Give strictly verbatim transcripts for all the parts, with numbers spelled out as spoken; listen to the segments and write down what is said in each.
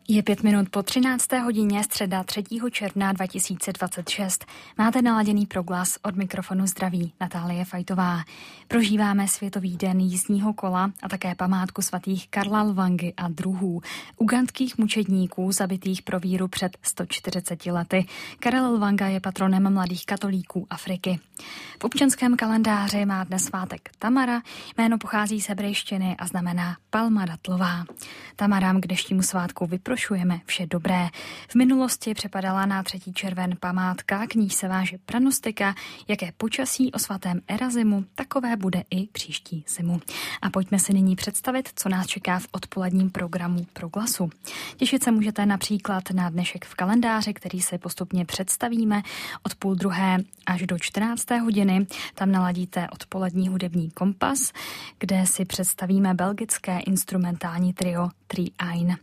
Je pět minut po třinácté hodině, středa třetího června dva tisíce dvacet šest. Máte naladěný proglas, od mikrofonu zdraví Natálie Fajtová. Prožíváme Světový den jízdního kola a také památku svatých Karla Lvangy a druhů, ugandských mučedníků zabitých pro víru před sto čtyřiceti lety. Karel Lvanga je patronem mladých katolíků Afriky. V občanském kalendáři má dnes svátek Tamara, jméno pochází z hebrejštiny a znamená palma datlová. Tamarám k dnešnímu svátku vyprošujeme vše dobré. V minulosti přepadala na třetí červen památka, k níž se váže pranostika, jaké počasí o svatém Erazimu, takové bude i příští zimu. A pojďme si nyní představit, co nás čeká v odpoledním programu Proglasu. Těšit se můžete například na dnešek v kalendáři, který si postupně představíme od půl druhé až do čtrnácté hodiny. Tam naladíte odpolední hudební kompas, kde si představíme belgické instrumentální trio Three Ein.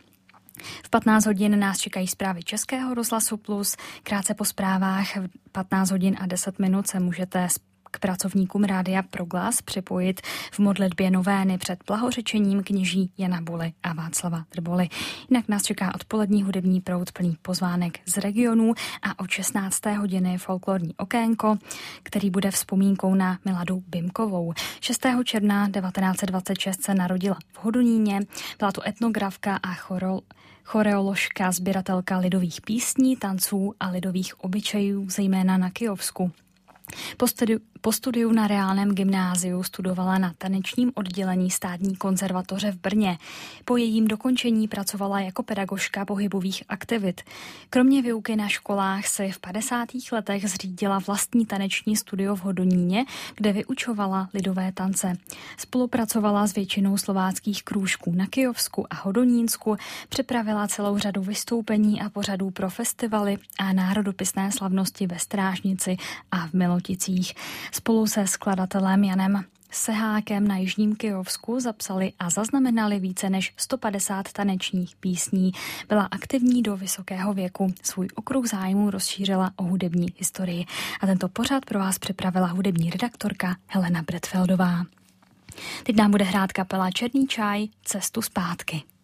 V patnáct hodin nás čekají zprávy Českého rozhlasu Plus. Krátce po zprávách v patnáct hodin a deset minut se můžete k pracovníkům Rádia Proglas připojit v modlitbě novény před blahořečením kněží Jana Buly a Václava Drboly. Jinak nás čeká odpolední hudební proud plný pozvánek z regionů a od šestnácté hodiny folklorní okénko, který bude vzpomínkou na Miladu Bimkovou. šestého června devatenáct set dvacet šest se narodila v Hodoníně, byla to etnografka a chorol choreoložka, sběratelka lidových písní, tanců a lidových obyčejů, zejména na Kyjovsku. Po studiu, po studiu na reálném gymnáziu studovala na tanečním oddělení Státní konzervatoře v Brně. Po jejím dokončení pracovala jako pedagožka pohybových aktivit. Kromě výuky na školách se v padesátých letech zřídila vlastní taneční studio v Hodoníně, kde vyučovala lidové tance. Spolupracovala s většinou slováckých krůžků na Kyjovsku a Hodonínsku, připravila celou řadu vystoupení a pořadů pro festivaly a národopisné slavnosti ve Strážnici a v Miloticích. Spolu se skladatelem Janem Sehákem na Jižním Kyjovsku zapsali a zaznamenali více než sto padesát tanečních písní. Byla aktivní do vysokého věku. Svůj okruh zájmů rozšířila o hudební historii. A tento pořad pro vás připravila hudební redaktorka Helena Bretfeldová. Teď nám bude hrát kapela Černý čaj Cestu zpátky.